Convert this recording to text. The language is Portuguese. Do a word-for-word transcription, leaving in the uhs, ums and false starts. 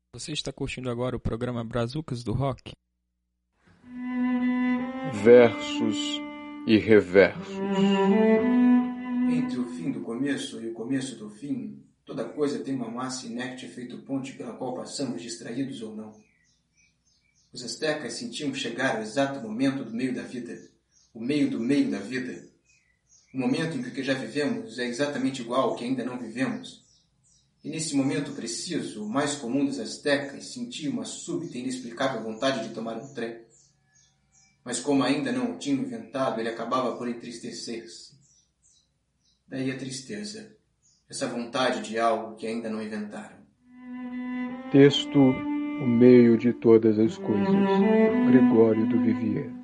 Você está curtindo agora o programa Brazucas do Rock? Versos e reversos. Entre o fim do começo e o começo do fim, toda coisa tem uma massa inerte feito ponte pela qual passamos distraídos ou não. Os astecas sentiam chegar ao exato momento do meio da vida, o meio do meio da vida. O momento em que o que já vivemos é exatamente igual ao que ainda não vivemos. E nesse momento preciso, o mais comum dos astecas sentia uma súbita e inexplicável vontade de tomar um trem. Mas como ainda não o tinham inventado, ele acabava por entristecer-se. Daí a tristeza, essa vontade de algo que ainda não inventaram. Texto O Meio de Todas as Coisas, Gregório do Vivier.